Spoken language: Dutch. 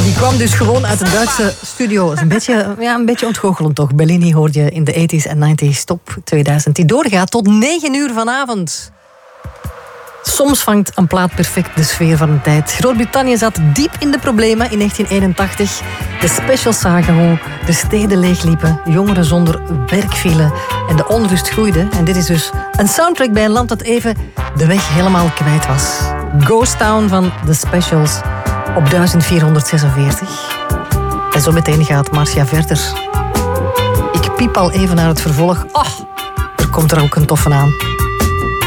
Die kwam dus gewoon uit een Duitse studio. Dat is een beetje ontgoochelend toch. Bellini hoorde je in de 80s en 90s top 2000. Die doorgaat tot 9 uur vanavond. Soms vangt een plaat perfect de sfeer van een tijd. Groot-Brittannië zat diep in de problemen in 1981. De specials zagen hoe de steden leegliepen, jongeren zonder werk vielen en de onrust groeide. En dit is dus een soundtrack bij een land dat even de weg helemaal kwijt was. Ghost Town van The Specials op 1446. En zo meteen gaat Marcia verder. Ik piep al even naar het vervolg. Er komt er ook een toffe aan.